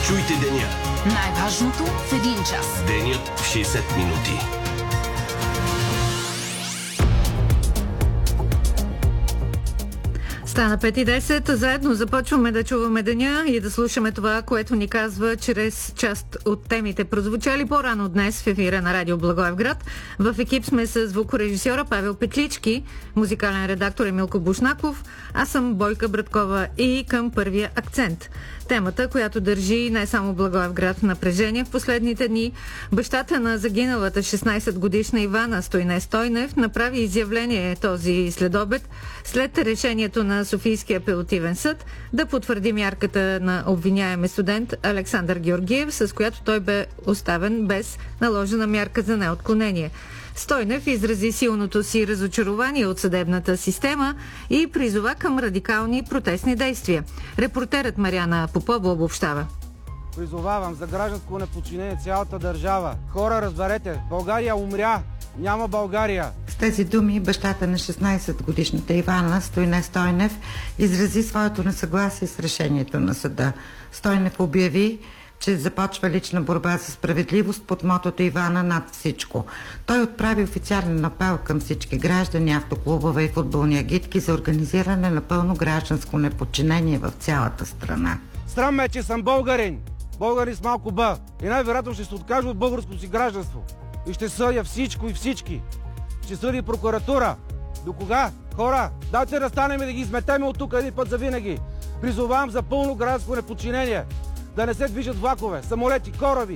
Чуйте деня. Най-важното в един час. Денят в 60 минути. Стана 5:10. Заедно започваме да чуваме деня и да слушаме това, което ни казва чрез част от темите, прозвучали по-рано днес в ефира на Радио Благоевград. В екип сме с звукорежисьора Павел Петлички, музикален редактор Емилко Бушнаков, аз съм Бойка Браткова и към първия акцент. Темата, която държи не само Благоевград в напрежение в последните дни, бащата на загиналата 16-годишна Ивана Стойне Стойнев направи изявление този следобед след решението на Софийския апелативен съд да потвърди мярката на обвиняемия студент Александър Георгиев, с която той бе оставен без наложена мярка за неотклонение. Стойнев изрази силното си разочарование от съдебната система и призова към радикални протестни действия. Репортерът Мариана Попова обобщава. Призовавам за гражданско неподчинение цялата държава. Хора, разберете, България умря, няма България. С тези думи бащата на 16-годишната Ивана Стойне Стойнев изрази своето несъгласие с решението на съда. Стойнев обяви, че започва лична борба за справедливост под мотото Ивана над всичко. Той отправи официален апел към всички граждани, автоклубове и футболни агитки за организиране на пълно гражданско неподчинение в цялата страна. Срам ме, че съм българин. Българин с малко Б. И най-вероятно ще се откажа от българското си гражданство. И ще съдя всичко и всички. Ще съди прокуратура. До кога? Хора, дайте да станем и да ги изметеме от тук един път за винаги. Призовавам за пълно гражданско неподчинение. Да не се движат влакове, самолети, кораби.